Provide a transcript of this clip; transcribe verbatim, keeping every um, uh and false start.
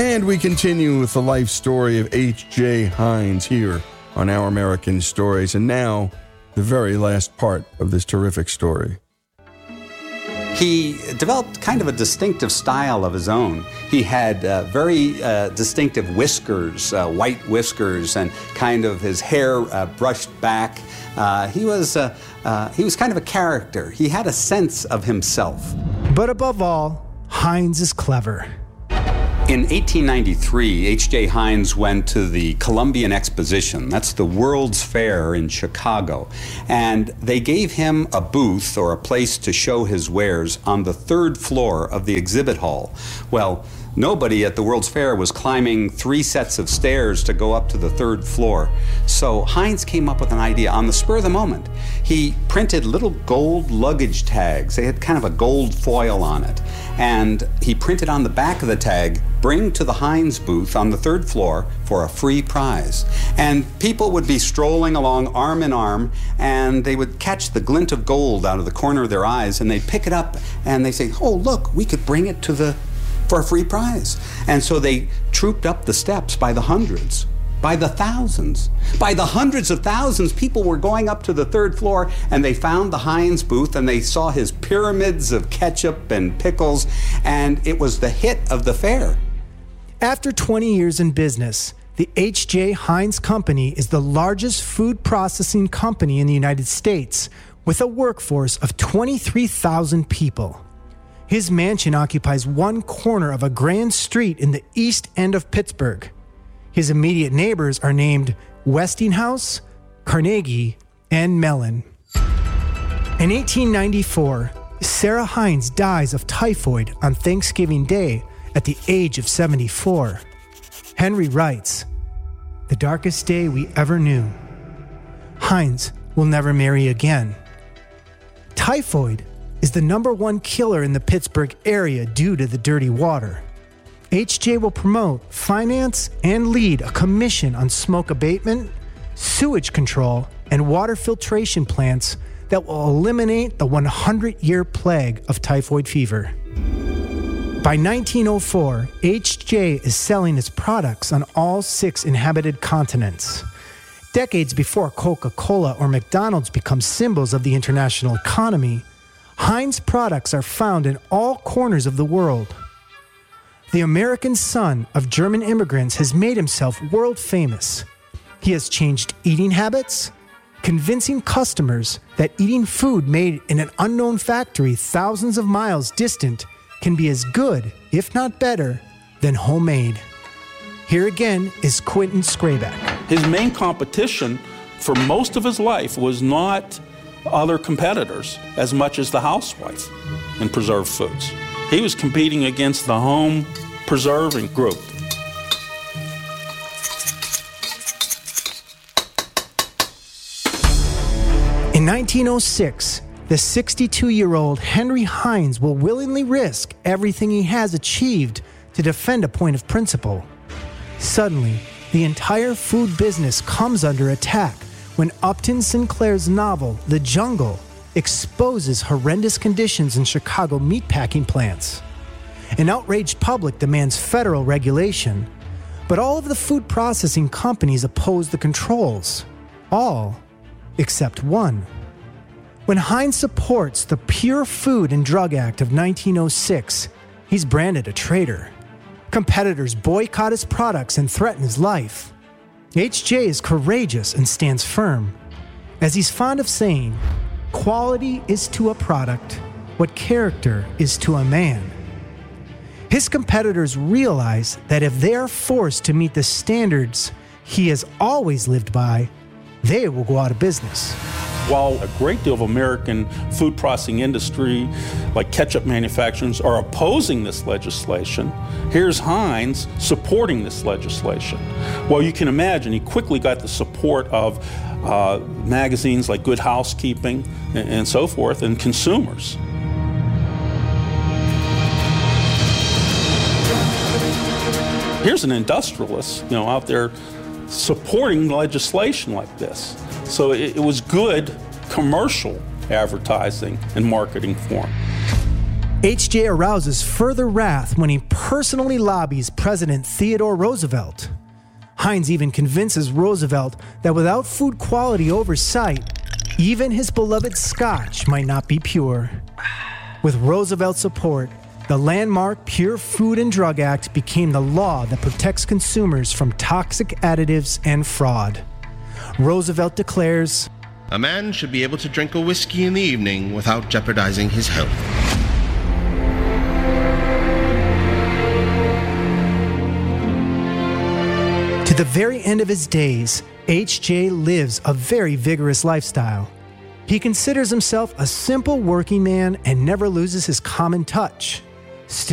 And we continue with the life story of H J. Heinz here on Our American Stories. And now, the very last part of this terrific story. He developed kind of a distinctive style of his own. He had uh, very uh, distinctive whiskers, uh, white whiskers, and kind of his hair uh, brushed back. Uh, he was uh, uh, he was kind of a character. He had a sense of himself. But above all, Heinz is clever. In eighteen ninety-three, H J. Heinz went to the Columbian Exposition. That's the World's Fair in Chicago. And they gave him a booth or a place to show his wares on the third floor of the exhibit hall. Well, nobody at the World's Fair was climbing three sets of stairs to go up to the third floor. So Heinz came up with an idea on the spur of the moment. He printed little gold luggage tags. They had kind of a gold foil on it. And he printed on the back of the tag, "Bring to the Heinz booth on the third floor for a free prize." And people would be strolling along arm in arm, and they would catch the glint of gold out of the corner of their eyes, and they'd pick it up, and they'd say, "Oh, look, we could bring it to the for a free prize." And so they trooped up the steps by the hundreds, by the thousands, by the hundreds of thousands. People were going up to the third floor, and they found the Heinz booth, and they saw his pyramids of ketchup and pickles, and it was the hit of the fair. After twenty years in business, the H J. Heinz Company is the largest food processing company in the United States, with a workforce of twenty-three thousand people. His mansion occupies one corner of a grand street in the east end of Pittsburgh. His immediate neighbors are named Westinghouse, Carnegie, and Mellon. In eighteen ninety-four, Sarah Heinz dies of typhoid on Thanksgiving Day at the age of seventy-four. Henry writes, "The darkest day we ever knew. Heinz will never marry again." Typhoid is the number one killer in the Pittsburgh area due to the dirty water. H J will promote, finance, and lead a commission on smoke abatement, sewage control, and water filtration plants that will eliminate the hundred-year plague of typhoid fever. By nineteen oh four, H J is selling its products on all six inhabited continents. Decades before Coca-Cola or McDonald's become symbols of the international economy, Heinz products are found in all corners of the world. The American son of German immigrants has made himself world famous. He has changed eating habits, convincing customers that eating food made in an unknown factory thousands of miles distant can be as good, if not better, than homemade. Here again is Quentin Scraback. His main competition for most of his life was not other competitors as much as the housewife in preserved foods. He was competing against the home preserving group. In nineteen oh six, the sixty-two-year-old Henry Heinz will willingly risk everything he has achieved to defend a point of principle. Suddenly, the entire food business comes under attack when Upton Sinclair's novel, The Jungle, exposes horrendous conditions in Chicago meatpacking plants. An outraged public demands federal regulation, but all of the food processing companies oppose the controls. All except one. When Heinz supports the Pure Food and Drug Act of nineteen oh six, he's branded a traitor. Competitors boycott his products and threaten his life. H J is courageous and stands firm. As he's fond of saying, quality is to a product what character is to a man. His competitors realize that if they are forced to meet the standards he has always lived by, they will go out of business. While a great deal of American food processing industry, like ketchup manufacturers, are opposing this legislation, here's Heinz supporting this legislation. Well, you can imagine he quickly got the support of uh, magazines like Good Housekeeping and, and so forth, and consumers. Here's an industrialist, you know, out there supporting legislation like this. So it, it was good commercial advertising and marketing for him. H J arouses further wrath when he personally lobbies President Theodore Roosevelt. Heinz even convinces Roosevelt that without food quality oversight, even his beloved scotch might not be pure. With Roosevelt's support, the landmark Pure Food and Drug Act became the law that protects consumers from toxic additives and fraud. Roosevelt declares, "A man should be able to drink a whiskey in the evening without jeopardizing his health." To the very end of his days, H J lives a very vigorous lifestyle. He considers himself a simple working man and never loses his common touch.